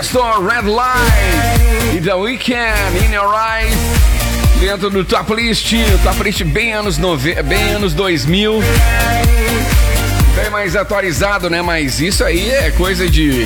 Store Red Light e The Weeknd, In Your Eyes, dentro do Top List bem anos 2000, bem mais atualizado, né? Mas isso aí é coisa de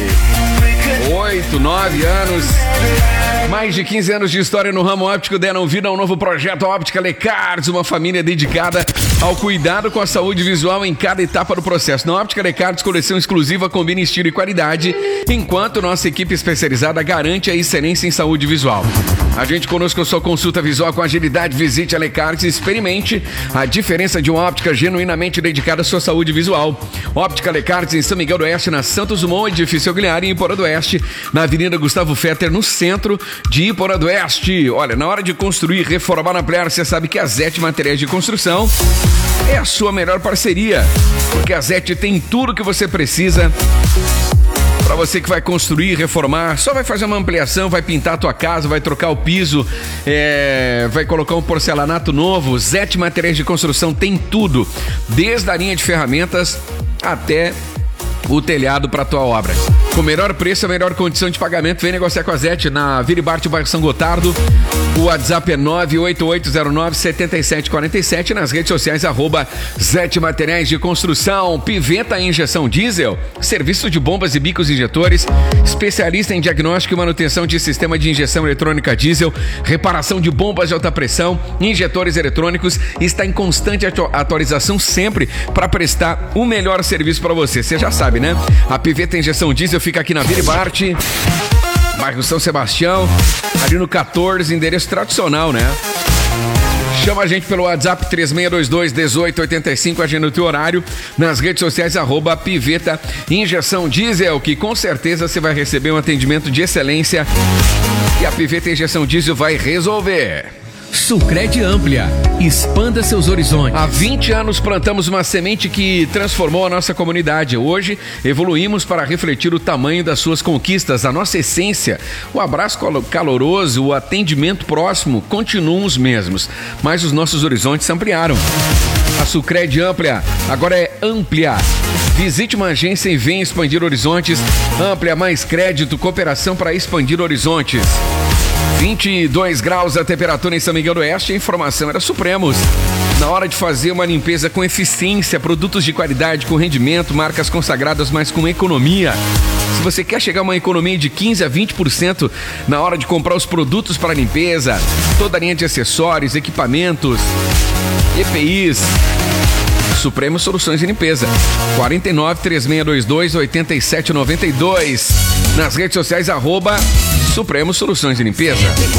8, 9 anos. Mais de 15 anos de história no ramo óptico deram vida a um novo projeto Óptica Lecards, uma família dedicada ao cuidado com a saúde visual em cada etapa do processo. Na Óptica Lecards, coleção exclusiva combina estilo e qualidade, enquanto nossa equipe especializada garante a excelência em saúde visual. Agende conosco a sua consulta visual com agilidade, visite a Lecards e experimente a diferença de uma óptica genuinamente dedicada à sua saúde visual. Óptica Lecards em São Miguel do Oeste, na Santos Dumont, edifício Auxiliar, em Iporá do Oeste, na Avenida Gustavo Fetter, no centro de Iporá do Oeste. Olha, na hora de construir, reformar, ampliar, você sabe que a Zete Materiais de Construção é a sua melhor parceria, porque a Zete tem tudo que você precisa. Para você que vai construir, reformar, só vai fazer uma ampliação, vai pintar a tua casa, vai trocar o piso, vai colocar um porcelanato novo. Zete Materiais de Construção tem tudo, desde a linha de ferramentas até o telhado para a tua obra. Com o melhor preço, a melhor condição de pagamento, vem negociar com a Zete na Vila Bart, bairro São Gotardo. O WhatsApp é 98809-7747. Nas redes sociais, @Zete Materiais de Construção. Piveta Injeção Diesel, serviço de bombas e bicos injetores, especialista em diagnóstico e manutenção de sistema de injeção eletrônica diesel, reparação de bombas de alta pressão, injetores eletrônicos, está em constante atualização sempre para prestar o melhor serviço para você. Você já sabe, né? A Piveta Injeção Diesel fica aqui na Vila Bart, bairro São Sebastião, ali no 14, endereço tradicional, né? Chama a gente pelo WhatsApp 3622-1885, agenda o teu horário. Nas redes sociais, @Piveta Injeção Diesel, que com certeza você vai receber um atendimento de excelência e a Piveta Injeção Diesel vai resolver. Sucred Amplia, expanda seus horizontes. Há 20 anos plantamos uma semente que transformou a nossa comunidade. Hoje evoluímos para refletir o tamanho das suas conquistas, a nossa essência. O abraço caloroso, o atendimento próximo continuam os mesmos, mas os nossos horizontes se ampliaram. A Sucred Amplia agora é Amplia. Visite uma agência e venha expandir horizontes. Amplia mais crédito, cooperação para expandir horizontes. 22 graus a temperatura em São Miguel do Oeste. A informação era Supremos. Na hora de fazer uma limpeza com eficiência, produtos de qualidade, com rendimento, marcas consagradas, mas com economia. Se você quer chegar a uma economia de 15 a 20% na hora de comprar os produtos para limpeza, toda a linha de acessórios, equipamentos, EPIs, Supremo Soluções de Limpeza. 49-3622-8792. Nas redes sociais, @Supremo Soluções de Limpeza.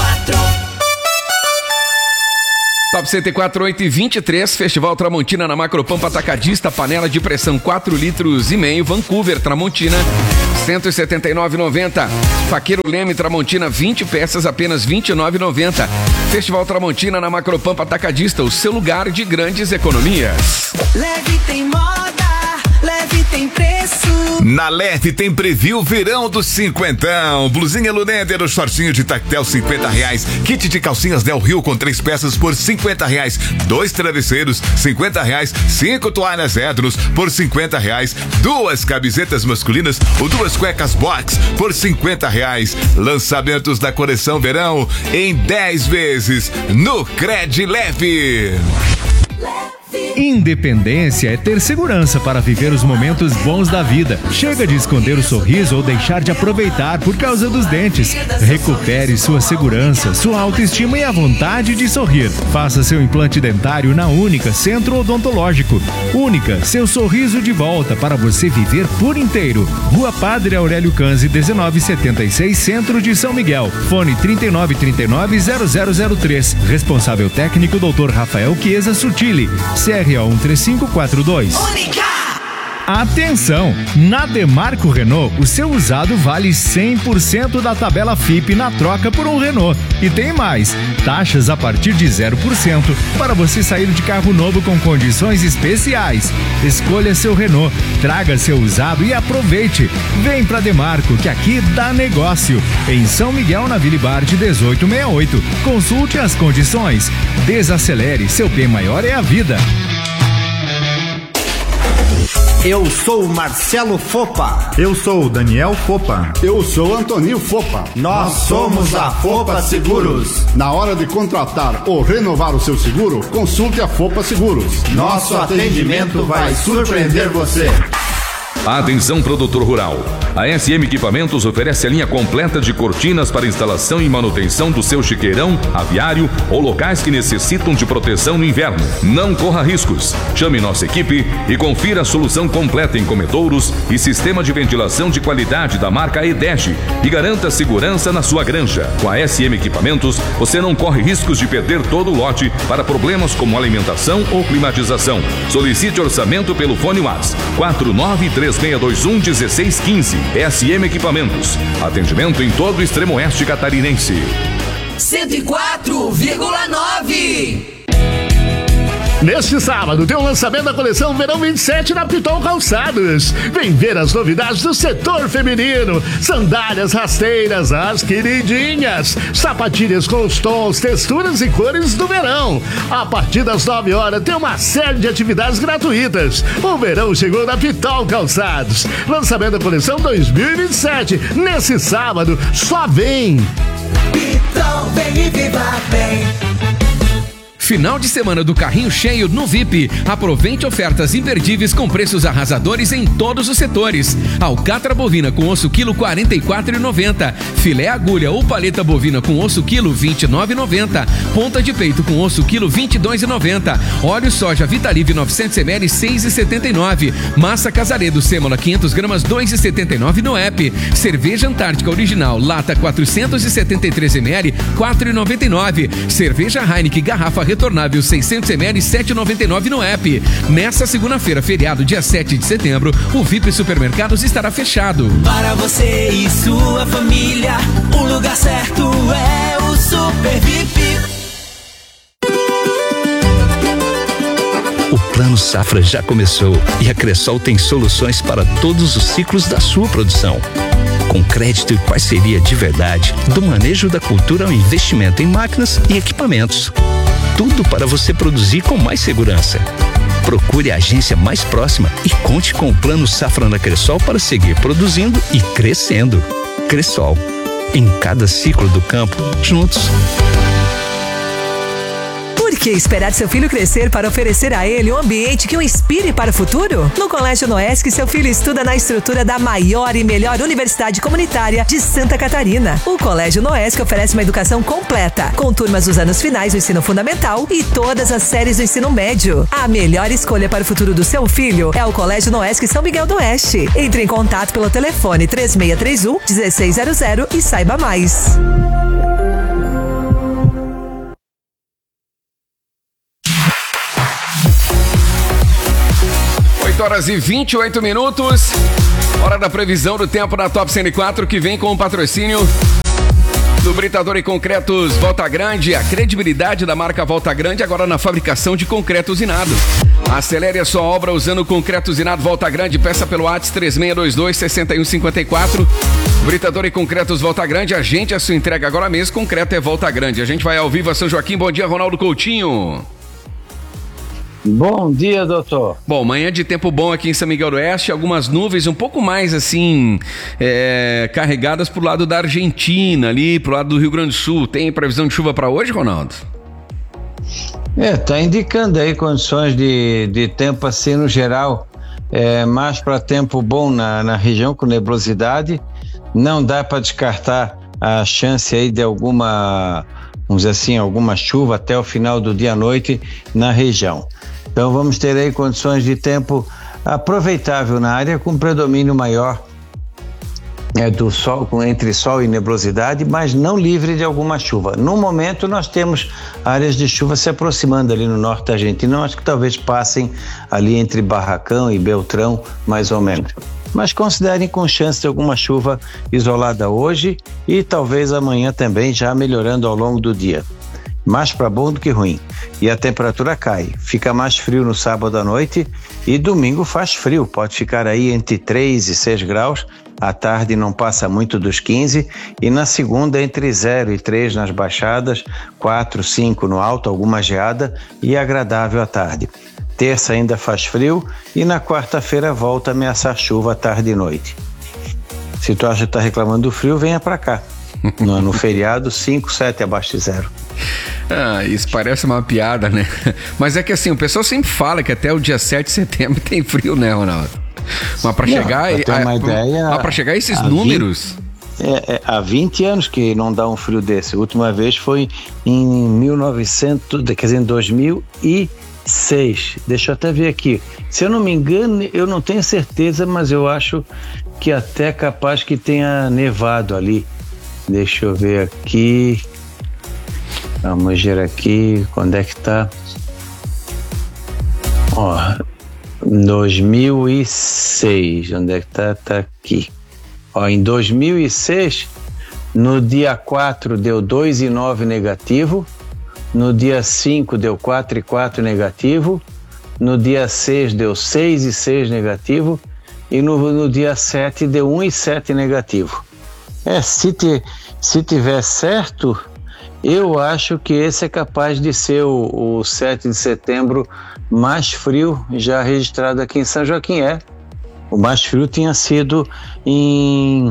Top 104, 8h23, Festival Tramontina na Macropampa Atacadista, panela de pressão 4,5 litros, Vancouver, Tramontina, R$179,90. Faqueiro Leme Tramontina, 20 peças, apenas R$29,90. Festival Tramontina na Macropampa Atacadista, o seu lugar de grandes economias. Leve tem moda, leve tem preço. Na Leve tem preview verão do cinquentão. Blusinha Luneder, o shortinho de tactel, R$50. Kit de calcinhas Del Rio com 3 peças por R$50. 2 travesseiros, R$50. 5 toalhas Edros por R$50. 2 camisetas masculinas ou 2 cuecas box por R$50. Lançamentos da coleção verão em 10 vezes no Cred Leve. Independência é ter segurança para viver os momentos bons da vida. Chega de esconder o sorriso ou deixar de aproveitar por causa dos dentes. Recupere sua segurança, sua autoestima e a vontade de sorrir. Faça seu implante dentário na Única Centro Odontológico. Única, seu sorriso de volta para você viver por inteiro. Rua Padre Aurélio Canzi, 1976, Centro de São Miguel. Fone 3939-0003. Responsável técnico Dr. Rafael Chiesa Sutili. CRO 13542. Única! Atenção! Na Demarco Renault, o seu usado vale 100% da tabela FIP na troca por um Renault. E tem mais, taxas a partir de 0% para você sair de carro novo com condições especiais. Escolha seu Renault, traga seu usado e aproveite. Vem pra Demarco, que aqui dá negócio. Em São Miguel, na Vila Bart 1868. Consulte as condições. Desacelere, seu bem maior é a vida. Eu sou o Marcelo Fopa. Eu sou o Daniel Fopa. Eu sou o Antoninho Fopa. Nós somos a Fopa Seguros. Na hora de contratar ou renovar o seu seguro, consulte a Fopa Seguros. Nosso atendimento vai surpreender você. Atenção, produtor rural. A SM Equipamentos oferece a linha completa de cortinas para instalação e manutenção do seu chiqueirão, aviário ou locais que necessitam de proteção no inverno. Não corra riscos. Chame nossa equipe e confira a solução completa em comedouros e sistema de ventilação de qualidade da marca EDEG e garanta segurança na sua granja. Com a SM Equipamentos, você não corre riscos de perder todo o lote para problemas como alimentação ou climatização. Solicite orçamento pelo fone WhatsApp 4936211615. SM Equipamentos. Atendimento em todo o extremo oeste catarinense. 104,9. Neste sábado tem o lançamento da coleção Verão 27 na Pitol Calçados. Vem ver as novidades do setor feminino. Sandálias rasteiras, as queridinhas. Sapatilhas com os tons, texturas e cores do verão. A partir das 9 horas tem uma série de atividades gratuitas. O verão chegou na Pitol Calçados. Lançamento da coleção 2027. Nesse sábado, só vem. Pitol, vem e viva bem. Final de semana do carrinho cheio no VIP. Aproveite ofertas imperdíveis com preços arrasadores em todos os setores. Alcatra bovina com osso quilo R$ 44,90. Filé agulha ou paleta bovina com osso quilo R$ 29,90. Ponta de peito com osso quilo R$ 22,90. Óleo soja Vitalive 900 ml R$ 6,79. Massa Casaredo sêmola 500 gramas R$ 2,79 no app. Cerveja Antártica Original lata 473 ml R$ 4,99. Cerveja Heineken garrafa retornável 600 ml R$ 7,99 no app. Nessa segunda-feira, feriado, dia 7 de setembro, o VIP Supermercados estará fechado. Para você e sua família, o lugar certo é o Super VIP. O Plano Safra já começou e a Cressol tem soluções para todos os ciclos da sua produção. Com crédito e parceria de verdade, do manejo da cultura ao investimento em máquinas e equipamentos. Tudo para você produzir com mais segurança. Procure a agência mais próxima e conte com o Plano Safra na Cressol para seguir produzindo e crescendo. Cressol, em cada ciclo do campo, juntos. Por que esperar seu filho crescer para oferecer a ele um ambiente que o inspire para o futuro? No Colégio Noesc, seu filho estuda na estrutura da maior e melhor universidade comunitária de Santa Catarina. O Colégio Noesc oferece uma educação completa, com turmas dos anos finais do ensino fundamental e todas as séries do ensino médio. A melhor escolha para o futuro do seu filho é o Colégio Noesc São Miguel do Oeste. Entre em contato pelo telefone 3631-1600 e saiba mais. 8h28. Hora da previsão do tempo da Top 104, que vem com o patrocínio do Britador e Concretos Volta Grande. A credibilidade da marca Volta Grande agora na fabricação de concreto usinado. Acelere a sua obra usando concreto usinado Volta Grande. Peça pelo WhatsApp 3622-6154. Britador e Concretos Volta Grande. Agende a sua entrega agora mesmo. Concreto é Volta Grande. A gente vai ao vivo a São Joaquim. Bom dia, Ronaldo Coutinho. Bom dia, doutor. Bom, manhã de tempo bom aqui em São Miguel do Oeste, algumas nuvens um pouco mais assim, carregadas pro lado da Argentina, ali pro lado do Rio Grande do Sul. Tem previsão de chuva para hoje, Ronaldo? Tá indicando aí condições de tempo assim no geral, mais para tempo bom na região com nebulosidade. Não dá para descartar a chance aí de alguma, vamos dizer assim, alguma chuva até o final do dia à noite na região. Então vamos ter aí condições de tempo aproveitável na área, com predomínio maior do sol, entre sol e nebulosidade, mas não livre de alguma chuva. No momento nós temos áreas de chuva se aproximando ali no norte da Argentina, acho que talvez passem ali entre Barracão e Beltrão, mais ou menos. Mas considerem com chance de alguma chuva isolada hoje e talvez amanhã também, já melhorando ao longo do dia. Mais para bom do que ruim. E a temperatura cai. Fica mais frio no sábado à noite e domingo faz frio. Pode ficar aí entre 3 e 6 graus. À tarde não passa muito dos 15. E na segunda entre 0 e 3 nas baixadas, 4, 5 no alto, alguma geada e agradável à tarde. terça ainda faz frio e na quarta-feira volta a ameaçar chuva à tarde e noite. Se tu acha que tá reclamando do frio, venha pra cá. No feriado, 5, 7 abaixo de zero. Isso parece uma piada, né? Mas é que assim, o pessoal sempre fala que até o dia 7 de setembro tem frio, né, Ronaldo? Mas pra chegar... pra chegar a esses números... Há 20 anos que não dá um frio desse. A última vez foi em 2006. Deixa eu até ver aqui. Se eu não me engano, eu não tenho certeza, mas eu acho que até capaz que tenha nevado ali. Deixa eu ver aqui. Vamos ver aqui. Quando é que tá? 2006. Onde é que tá? Tá aqui. Em 2006, no dia 4 deu 2,9 negativo, no dia 5 deu 4,4 negativo, no dia 6 deu 6,6 negativo e no dia 7 deu 1,7 negativo. Se tiver certo, eu acho que esse é capaz de ser o 7 de setembro mais frio já registrado aqui em São Joaquim. O mais frio tinha sido em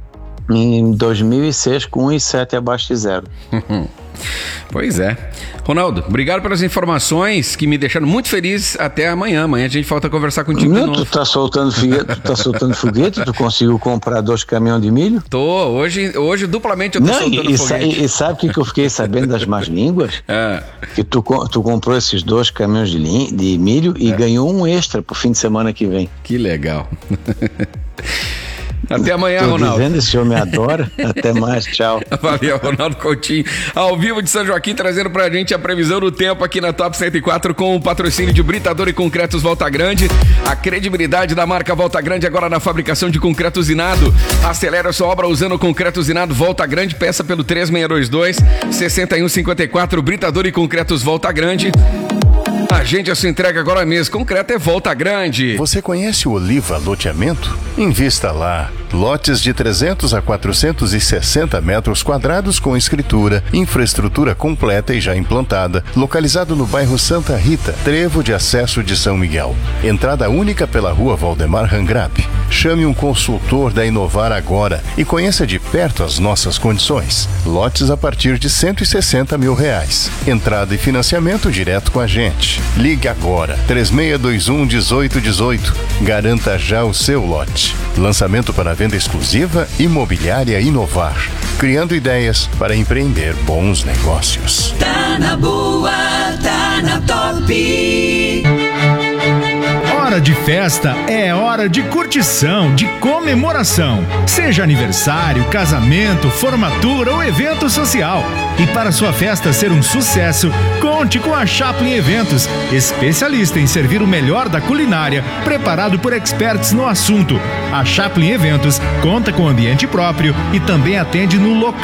2006 com 1,7 abaixo de zero. Pois é. Ronaldo, obrigado pelas informações que me deixaram muito feliz. Até amanhã. Amanhã a gente volta a conversar contigo de novo. Tu tá soltando foguete? Tu conseguiu comprar 2 caminhões de milho? Tô. Hoje duplamente eu tô soltando foguete. E sabe o que eu fiquei sabendo das más línguas? Que tu comprou esses 2 caminhões de milho e ganhou um extra pro fim de semana que vem. Que legal. Até amanhã, Ronaldo. Tô dizendo, esse homem adora. Até mais, tchau. Valeu, Ronaldo Coutinho. Ao vivo de São Joaquim, trazendo pra gente a previsão do tempo aqui na Top 104 com o patrocínio de Britador e Concretos Volta Grande. A credibilidade da marca Volta Grande agora na fabricação de concreto usinado. Acelera sua obra usando o concreto usinado Volta Grande. Peça pelo 3622-6154. Britador e Concretos Volta Grande. Agende a sua entrega agora mesmo. Concreto é Volta Grande. Você conhece o Oliva Loteamento? Invista lá. Lotes de 300 a 460 metros quadrados com escritura, infraestrutura completa e já implantada, localizado no bairro Santa Rita, trevo de acesso de São Miguel. Entrada única pela rua Valdemar Rangrab. Chame um consultor da Inovar agora e conheça de perto as nossas condições. Lotes a partir de R$160 mil. Entrada e financiamento direto com a gente. Ligue agora, 3621-1818. Garanta já o seu lote. Lançamento para venda exclusiva Imobiliária Inovar. Criando ideias para empreender bons negócios. Tá na boa, tá na Top. Hora de festa é hora de curtição, de comemoração. Seja aniversário, casamento, formatura ou evento social. E para sua festa ser um sucesso, conte com a Chaplin Eventos, especialista em servir o melhor da culinária, preparado por experts no assunto. A Chaplin Eventos conta com ambiente próprio e também atende no local